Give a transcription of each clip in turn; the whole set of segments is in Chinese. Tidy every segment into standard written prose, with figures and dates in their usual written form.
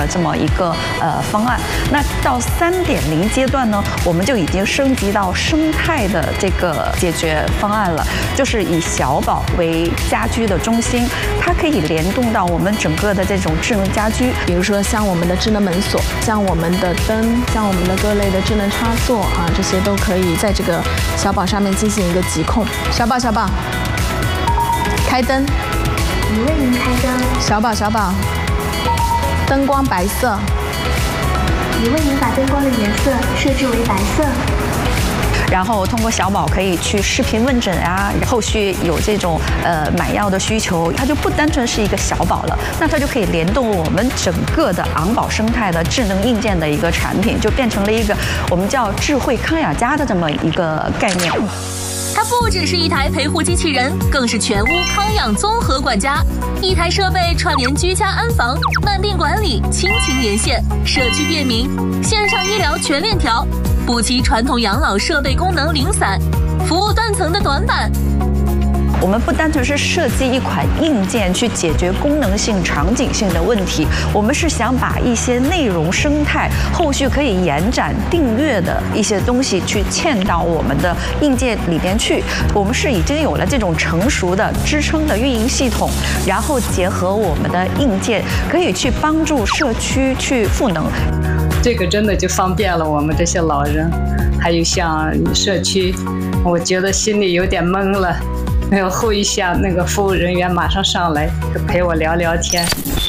这么一个方案。那到3.0阶段呢，我们就已经升级到生态的这个解决方案了，就是以小宝为家居的中心，它可以联动到我们整个的这种智能家居， 比如说像我们的智能门锁，像我们的灯，像我们的各类的智能插座啊，这些都可以在这个小宝上面进行一个疾控。小宝，开灯。 你为您开灯。 小宝，灯光白色。 你为您把灯光的颜色设置为白色。 然后通过小宝可以去视频问诊啊，后续有这种买药的需求，它就不单纯是一个小宝了，那它就可以联动我们整个的昂宝生态的智能硬件的一个产品，就变成了一个我们叫智慧康养家的这么一个概念。 它不只是一台陪护机器人，更是全屋康养综合管家。一台设备串联居家安防、慢病管理、亲情连线、社区便民、线上医疗全链条，补齐传统养老设备功能零散，服务断层的短板。 我们不单纯是设计一款硬件去解决功能性、场景性的问题，我们是想把一些内容生态后续可以延展订阅的一些东西去嵌到我们的硬件里边去。我们是已经有了这种成熟的支撑的运营系统，然后结合我们的硬件，可以去帮助社区去赋能。 这个真的就方便了我们这些老人，还有像社区，我觉得心里有点懵了。然后一下那个服务人员马上上来陪我聊聊天。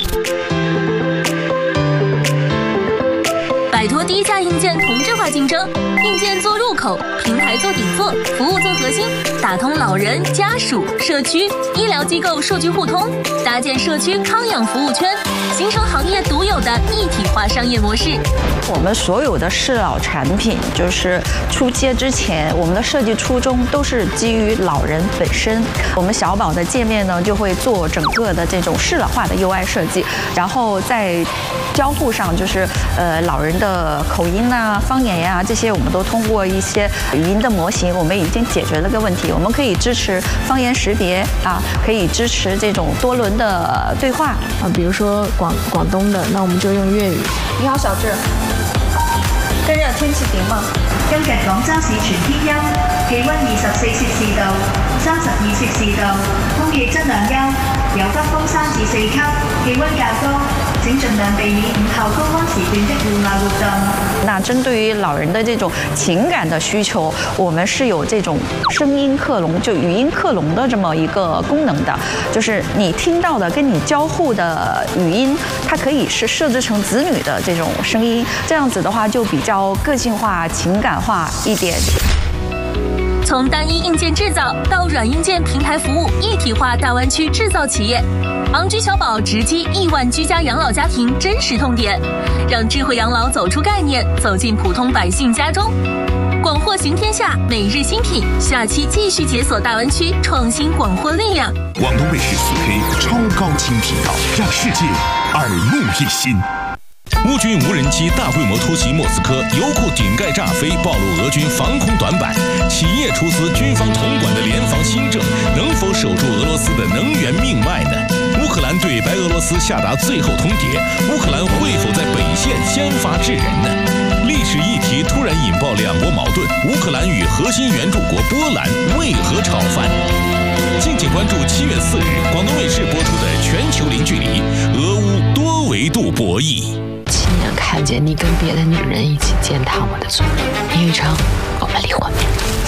摆脱低价硬件同质化竞争，硬件做入口，平台做底座，服务做核心，打通老人、家属、社区、医疗机构数据互通，搭建社区康养服务圈，形成行业独有的一体化商业模式。 我们所有的适老产品，就是出街之前，我们的设计初衷都是基于老人本身。我们小宝的界面呢，就会做整个的这种适老化的 UI 设计，然后在交互上，就是老人的口音啊、方言呀、这些，我们都通过一些语音的模型，我们已经解决了个问题。我们可以支持方言识别啊，可以支持这种多轮的对话啊，比如说广东的，那我们就用粤语。 你好，小智。今日天氣點啊？ 今日廣州市全天陰，氣温24攝氏度、32攝氏度，空氣質量優，由北風3至4級，氣温較高，請盡量避免午後高温時段的戶外活動。 那針對於老人的這種情感的需求，我們是有這種聲音克隆，就語音克隆的這麼一個功能的，就是你聽到的跟你交互的語音，它可以是設置成子女的這種聲音，這樣子的話就比較個性化、情感化一點。 從單一硬件製造到軟硬件平台服務一體化大灣區製造企業，昂居小寶直擊億萬居家養老家庭真實痛點，讓智慧養老走出概念，走進普通百姓家中。廣貨行天下，每日新品，下期繼續解鎖大灣區創新廣貨力量。 廣東衛視4K 超高清頻道，讓世界耳目一新。烏軍無人機大規模突襲莫斯科，油庫頂蓋炸飛，暴露俄軍防空短板。企業出資，軍方統管的聯防新政，能否守住俄羅斯的能源命脈呢？烏克蘭對白俄羅斯下達最後通牒，烏克蘭會否在北線先發制人呢？歷史議題突然引爆兩國矛盾，烏克蘭與核心援助國波蘭為何吵翻？敬請關注7月4日廣東衛視播出的《全球零距離》，俄烏多維度博弈。 親眼看見你跟別的女人一起踐踏我的尊嚴，葉玉成，我們離婚。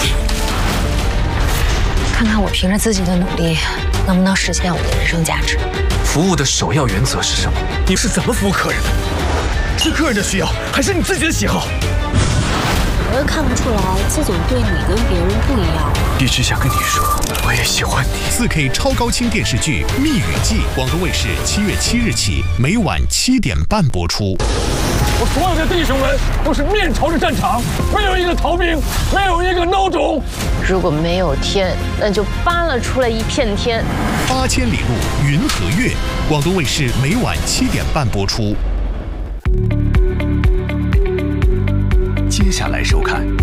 看看我憑着自己的努力，能不能實現我的人生價值。 服務的首要原則是什麼？你是怎麼服務客人的？是客人的需要，還是你自己的喜好？ 我又看不出來，這種對你跟別人不一樣。 一直想跟你說，我也喜歡你。4K 超高清電視劇《蜜語記》，廣東衛視7月7日起，每晚7點半播出。 我所有的弟兄們都是面朝着戰場，沒有一個逃兵，沒有一個孬種。 如果沒有天，那就搬了出來一片天。 8000里路雲和月，廣東衛視每晚7點半播出。 接下來收看